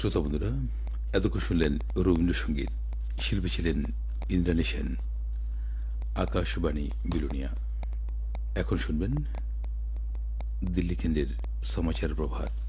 শ্রোতা বন্ধুরা, এতক্ষণ শুনলেন রবীন্দ্রসঙ্গীত। শিল্পী ছিলেন ইন্দ্রাণী সেন। আকাশবাণী বিলোনিয়া। এখন শুনবেন দিল্লি কেন্দ্রের সমাচার প্রভাত।